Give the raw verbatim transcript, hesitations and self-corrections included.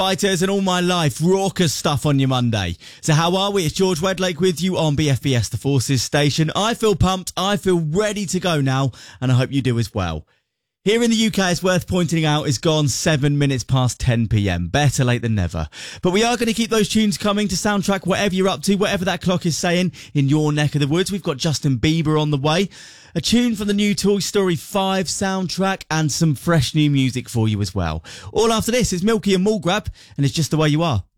Fighters and all my life, raucous stuff on your Monday. So how are we? It's George Wedlake with you on B F B S, the Forces station. I feel pumped, I feel ready to go now, and I hope you do as well. Here in the U K, it's worth pointing out, it's gone seven minutes past ten p.m. Better late than never. But we are going to keep those tunes coming to soundtrack whatever you're up to, whatever that clock is saying in your neck of the woods. We've got Justin Bieber on the way, a tune from the new Toy Story five soundtrack, and some fresh new music for you as well. All after this is Milky and Mallgrab, and it's just the way you are.